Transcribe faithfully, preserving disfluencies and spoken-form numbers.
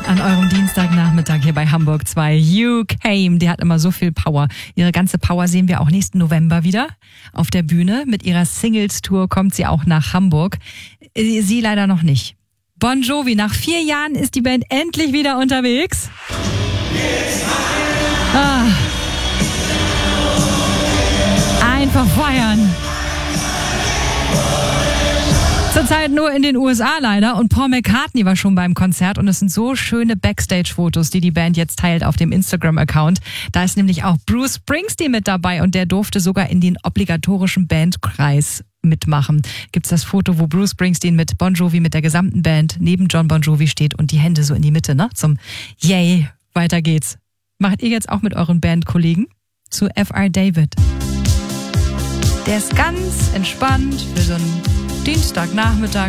an eurem Dienstagnachmittag hier bei Hamburg zwei. You Came, die hat immer so viel Power. Ihre ganze Power sehen wir auch nächsten November wieder auf der Bühne. Mit ihrer Singles-Tour kommt sie auch nach Hamburg. Sie leider noch nicht. Bon Jovi, nach vier Jahren ist die Band endlich wieder unterwegs. Ah. Einfach feiern. Zurzeit nur in den U S A leider und Paul McCartney war schon beim Konzert und es sind so schöne Backstage-Fotos, die die Band jetzt teilt auf dem Instagram-Account. Da ist nämlich auch Bruce Springsteen mit dabei und der durfte sogar in den obligatorischen Bandkreis mitmachen. Gibt's das Foto, wo Bruce Springsteen mit Bon Jovi, mit der gesamten Band neben John Bon Jovi steht und die Hände so in die Mitte, ne? Zum Yay, weiter geht's. Macht ihr jetzt auch mit euren Bandkollegen zu F R David? Der ist ganz entspannt für so einen Dienstagnachmittag.